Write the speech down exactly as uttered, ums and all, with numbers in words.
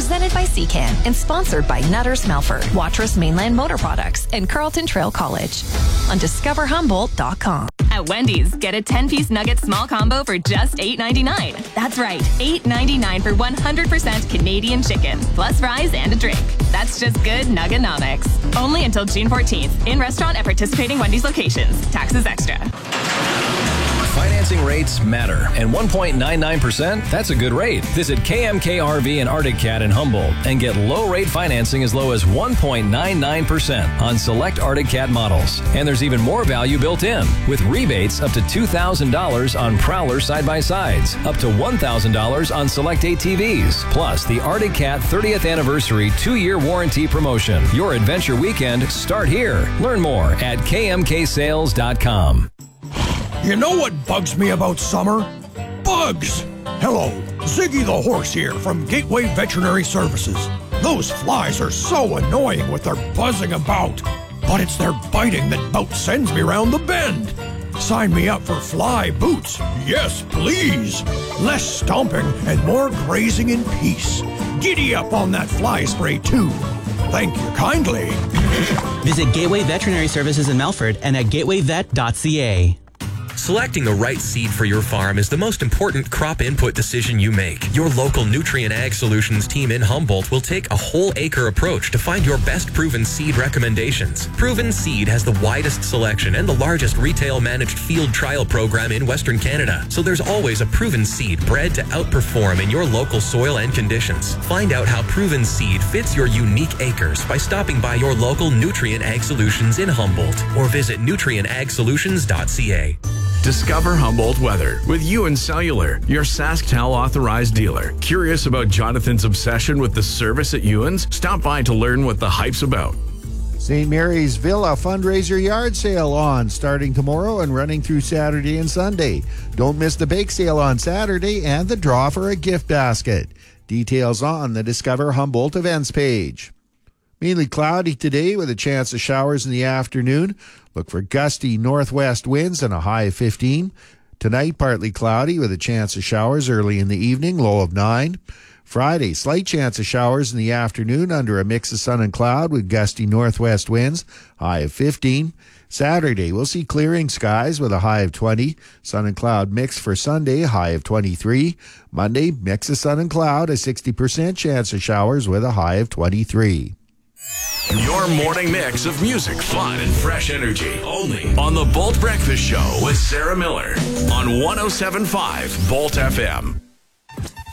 Presented by C C A N and sponsored by Nutters Melford, Watrous Mainland Motor Products, and Carleton Trail College on discover humboldt dot com. At Wendy's, get a ten-piece nugget small combo for just eight ninety-nine. That's right, eight ninety-nine for one hundred percent Canadian chicken, plus fries and a drink. That's just good Nuggenomics. Only until June fourteenth. In restaurant at participating Wendy's locations. Taxes extra. Financing rates matter, and one point nine nine percent, that's a good rate. Visit K M K R V and Arctic Cat in Humboldt and get low-rate financing as low as one point nine nine percent on select Arctic Cat models. And there's even more value built in, with rebates up to two thousand dollars on Prowler side-by-sides, up to one thousand dollars on select A T Vs, plus the Arctic Cat thirtieth Anniversary two-year warranty promotion. Your adventure weekend start here. Learn more at K M K sales dot com. You know what bugs me about summer? Bugs! Hello, Ziggy the Horse here from Gateway Veterinary Services. Those flies are so annoying with their buzzing about, but it's their biting that about sends me round the bend. Sign me up for fly boots. Yes, please. Less stomping and more grazing in peace. Giddy up on that fly spray, too. Thank you kindly. Visit Gateway Veterinary Services in Melford and at gateway vet dot c a. Selecting the right seed for your farm is the most important crop input decision you make. Your local Nutrien Ag Solutions team in Humboldt will take a whole acre approach to find your best proven seed recommendations. Proven Seed has the widest selection and the largest retail managed field trial program in Western Canada. So there's always a proven seed bred to outperform in your local soil and conditions. Find out how Proven Seed fits your unique acres by stopping by your local Nutrien Ag Solutions in Humboldt or visit nutrien ag solutions dot c a. Discover Humboldt weather with Ewan Cellular, your SaskTel authorized dealer. Curious about Jonathan's obsession with the service at Ewan's? Stop by to learn what the hype's about. Saint Mary's Villa fundraiser yard sale on, starting tomorrow and running through Saturday and Sunday. Don't miss the bake sale on Saturday and the draw for a gift basket. Details on the Discover Humboldt events page. Mainly cloudy today with a chance of showers in the afternoon. Look for gusty northwest winds and a high of fifteen. Tonight, partly cloudy with a chance of showers early in the evening, low of nine. Friday, slight chance of showers in the afternoon under a mix of sun and cloud with gusty northwest winds, high of fifteen. Saturday, we'll see clearing skies with a high of twenty. Sun and cloud mix for Sunday, high of twenty-three. Monday, mix of sun and cloud, a sixty percent chance of showers with a high of twenty-three. Your morning mix of music, fun, and fresh energy. Only on the Bolt Breakfast Show with Sarah Miller on one oh seven point five Bolt F M.